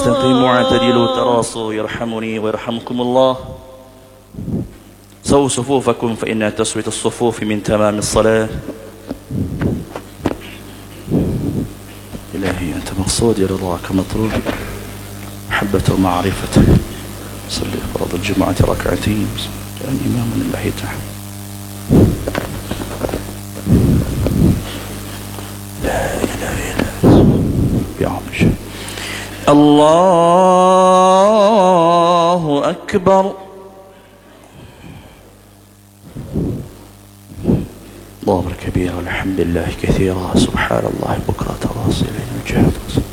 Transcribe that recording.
استقيموا واعتدلوا تراصوا يرحمني ويرحمكم الله. سووا صفوفكم فإن تسوية الصفوف من تمام الصلاة. إلهي أنت مقصودي، رضاك مطلوب، محبة ومعرفة. صلي فرض الجمعة ركعتين كان إمام الله تعالى. لا إله إلا الله يا عمش. الله أكبر. الله كبير والحمد لله كثيرا سبحان الله بكرة واصيلا الجهاد.